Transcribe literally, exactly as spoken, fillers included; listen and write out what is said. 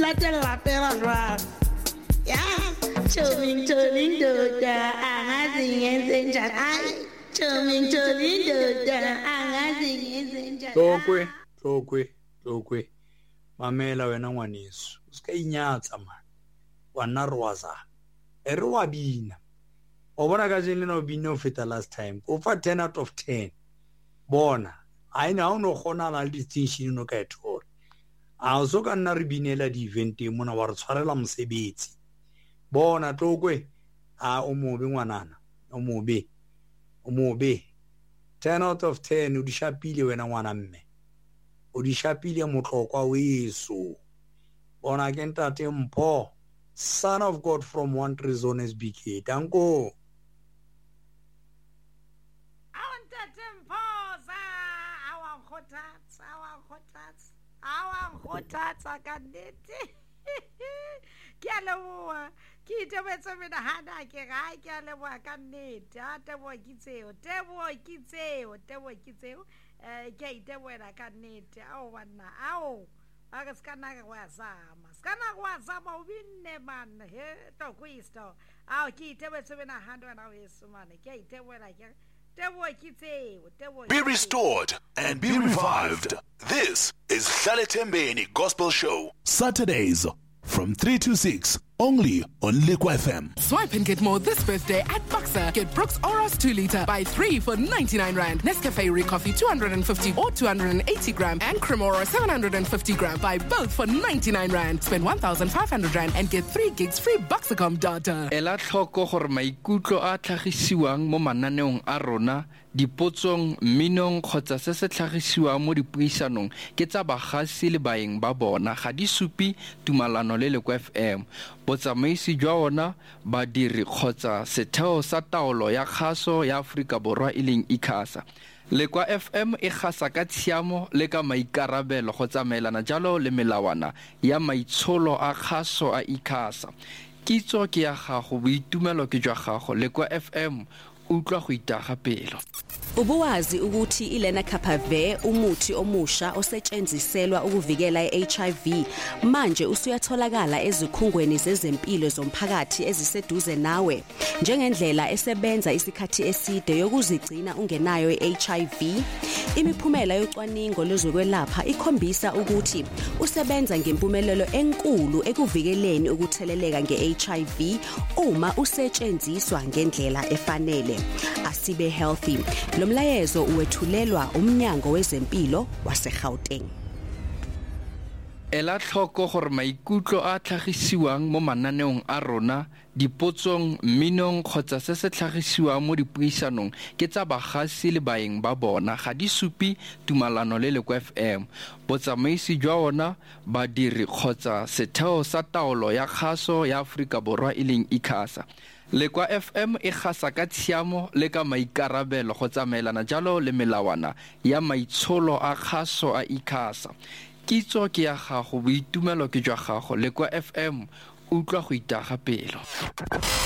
latella pela jwang ya choming choling doda angazinge zenjani ai choming choling doda angazinge zenjani Tlokwe tlokwe tlokwe mamela wena ngwaneso o ska inyatsa man wana rwaza e re wa bina o bona ka jeng le no bina o feta last time o fa ten out of ten bona ai na o no gona la distinction no ka ethola a o so ka nna re binela di event mona wa re tshwarela mosebetsi bona tlokwe a o mobe ngwanana o mobe o mobe ten out of ten o di shapile wena ngwana mme o di shapile motlokwa weso bona ke ntate mpho son of God from one tree zone S B K danko Ntate Mphoza awa khotatsa awa khotatsa awa khotatsa ka nnete ke a leboha ke itebetse mena hana ke ga ke a leboha ka nnete a tebo ke tseo tebo ke tseo tebo ke tseo eh ke itebela ka nnete ao bana ao aga skana ga wa zama skana ga zama o binne man he to kwisto ao ke itebetse mena hana na weso man ke itebela ke Be restored and be revived. This is Hlaletembeni Gospel Show. Saturdays from three to six, only on Liquid F M. Swipe and get more this birthday at Boxer. Get Brooks Oros two litre, buy three for ninety-nine rand. Nescafe Recoffee two hundred fifty or two hundred eighty gram. And Cremora seven hundred fifty gram, buy both for ninety-nine rand. Spend one thousand five hundred rand and get three gigs free Boxercom data. Ela tlhoko gore maikutlo a tlhagisiwang mo mananeong a rona dipotsong minong kgotsa se se tlhagisiwang mo dipuisanong ke tsa bagasi le baeng ba bona ga di supi tumalano le Liquid F M. Botsamaisi jwa ona badiri kgotsa setheo sa taolo ya kgaso ya Afrika Borwa e leng ICASA. Liquid F M e gasa ka tshiamo le ka maikarabelo go tsamaelana jalo le melawana ya maitsholo a kgaso a ICASA. Kitso ke ya gago boitumelo ke jwa gago. Liquid F M utlwa go itaga pelo. Ubuwazi ukuthi iLena Kapave umuthi omusha osetshenziselwa ukuvikela iH I V manje usuyatholakala ezikhungweni zezempilo zomphakathi eziseduze nawe njengendlela esebenza isikhathi eside yokuzigcina ungenayo iH I V. Imiphumela yocwaningo lwezokwelapha ikhombisa ukuthi usebenza ngempumelelo enkulu ekuvikeleni ukutheleleka ngeH I V uma usetshenziswa ngendlela efanele. Asibe healthy. Lo mlayezo uwethulelwa umnyango wezempilo waseGauteng. Ela tlhoko gore maikutlo a tlhagisiwang mo mananeong a rona dipotsong minong kgotsa se se tlhagisiwang mo dipuisanong ke tsa bagasi le baeng ba bona ga di supi tumalano le Liquid F M. Botsamaisi jwa ona badiri kgotsa setheo sa taolo ya kgaso ya Afrika Borwa e leng ICASA. Liquid F M e gasa ka tshiamo le ka maikarabelo go tsamaelana jalo le melawana ya maitsholo a kgaso a ICASA. Kitso ke ya gago boitumelo ke jwa gago. Liquid F M utlwa go itaga pelo.